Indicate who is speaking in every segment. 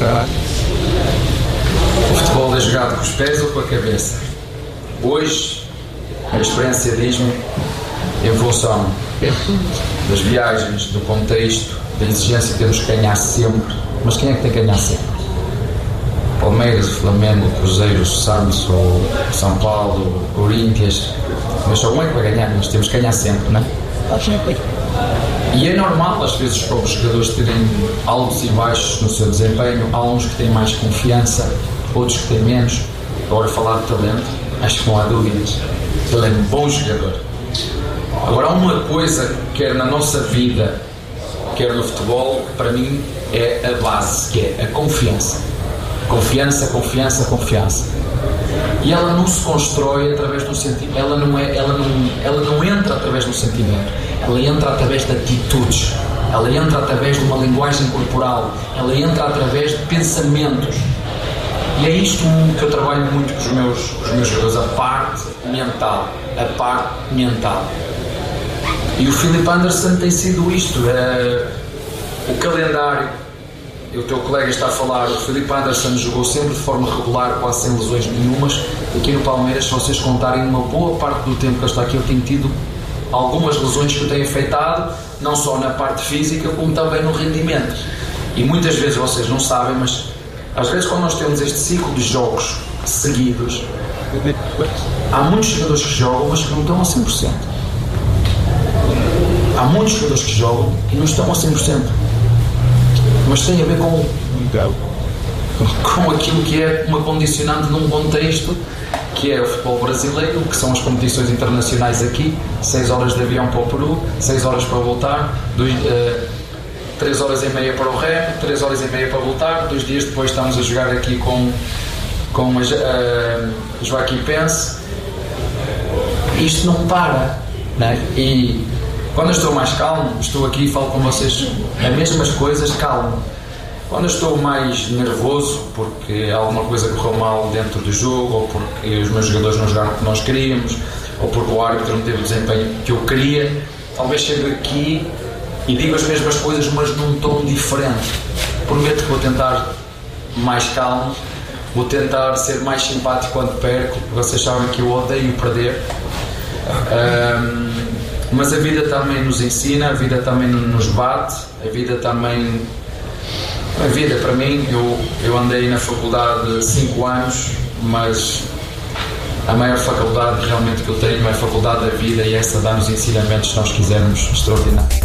Speaker 1: O futebol é jogado com os pés ou com a cabeça? Hoje, a experiência diz-me, em função das viagens, do contexto, da exigência de termos que ganhar sempre. Mas quem é que tem que ganhar sempre? Palmeiras, Flamengo, Cruzeiro, Santos, ou São Paulo, Corinthians. Mas só um é que vai ganhar, mas temos que ganhar sempre, não é? E é normal, às vezes, para os jogadores terem altos e baixos no seu desempenho. Há uns que têm mais confiança, outros que têm menos. Agora, falar de talento, acho que não há dúvidas. Ele é um bom jogador. Agora, há uma coisa, quer na nossa vida, quer no futebol, que para mim é a base, que é a confiança. Confiança, confiança, confiança. E ela não se constrói através do sentimento. Ela não entra através do sentimento. Ela entra através de atitudes. Ela entra através de uma linguagem corporal. Ela entra através de pensamentos. E é isto que eu trabalho muito com os meus jogadores, a parte mental. A parte mental. E o Filipe Anderson tem sido isto. O calendário, o teu colega está a falar, o Filipe Anderson jogou sempre de forma regular, quase sem lesões nenhumas. Aqui no Palmeiras, se vocês contarem uma boa parte do tempo que ele está aqui, eu tenho tido algumas lesões que eu tenho afetado, não só na parte física, como também no rendimento. E muitas vezes vocês não sabem, mas às vezes quando nós temos este ciclo de jogos seguidos, há muitos jogadores que jogam, mas que não estão a 100%. Há muitos jogadores que jogam e não estão a 100%. Mas tem a ver com aquilo que é uma condicionante num contexto que é o futebol brasileiro, que são as competições internacionais aqui, 6 horas de avião para o Peru, 6 horas para voltar, 3 horas e meia para o remo, 3 horas e meia para voltar, 2 dias depois estamos a jogar aqui com a Joaquimpense. Isto não para, né? E quando eu estou mais calmo, estou aqui e falo com vocês as mesmas coisas, calmo. Quando eu estou mais nervoso, porque alguma coisa correu mal dentro do jogo, ou porque os meus jogadores não jogaram o que nós queríamos, ou porque o árbitro não teve o desempenho que eu queria, talvez chegue aqui e digo as mesmas coisas, mas num tom diferente. Prometo que vou tentar mais calmo, vou tentar ser mais simpático quando perco. Vocês sabem que eu odeio perder. Mas a vida também nos ensina, a vida também nos bate, a vida também... A vida, para mim, eu andei na faculdade 5 anos, mas a maior faculdade realmente que eu tenho é a faculdade da vida, e essa dá-nos ensinamentos, se nós quisermos, extraordinários.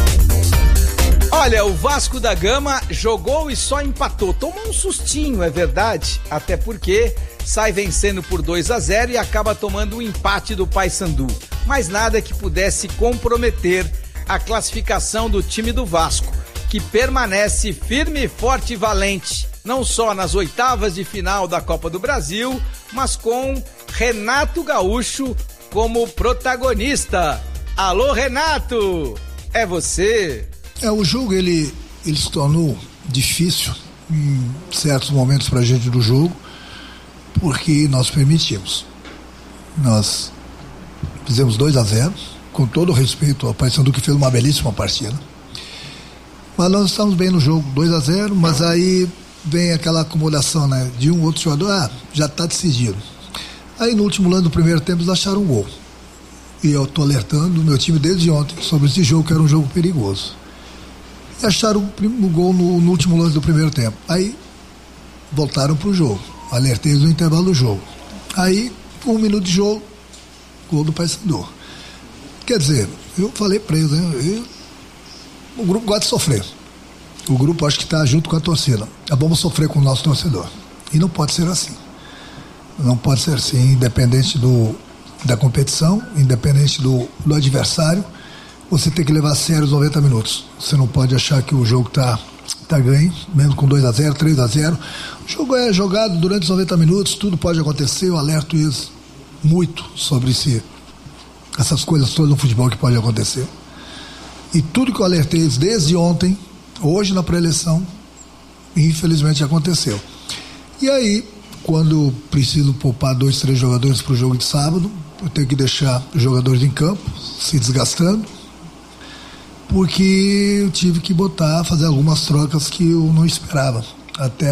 Speaker 2: Olha, o Vasco da Gama jogou e só empatou. Tomou um sustinho, é verdade, até porque sai vencendo por 2-0 e acaba tomando um empate do Paysandu. Mas nada que pudesse comprometer a classificação do time do Vasco, que permanece firme, forte e valente, não só nas oitavas de final da Copa do Brasil, mas com Renato Gaúcho como protagonista. Alô, Renato, é você.
Speaker 3: O jogo ele se tornou difícil em certos momentos para a gente do jogo, porque nós permitimos. Nós fizemos 2-0, com todo o respeito ao Paysandu, que fez uma belíssima partida. Mas nós estamos bem no jogo, 2-0, mas aí vem aquela acumulação, né, de um outro jogador, já está decidido. Aí no último lance do primeiro tempo eles acharam um gol. E eu estou alertando o meu time desde ontem sobre esse jogo, que era um jogo perigoso. E acharam o gol no último lance do primeiro tempo. Aí voltaram para o jogo, alertei no intervalo do jogo. Aí, com 1 minuto de jogo, gol do Paysandu. Quer dizer, eu falei para eles, né? O grupo gosta de sofrer. O grupo acho que está junto com a torcida. Vamos sofrer com o nosso torcedor. E não pode ser assim. Não pode ser assim, independente da competição, independente do adversário. Você tem que levar a sério os 90 minutos. Você não pode achar que o jogo está ganho, mesmo com 2-0, 3-0. O jogo é jogado durante os 90 minutos, tudo pode acontecer. Eu alerto eles muito sobre essas coisas todas no futebol que pode acontecer. E tudo que eu alertei eles desde ontem, hoje na pré-eleição, infelizmente aconteceu. E aí, quando preciso poupar 2, 3 jogadores para o jogo de sábado, eu tenho que deixar os jogadores em campo, se desgastando, porque eu tive que fazer algumas trocas que eu não esperava. Até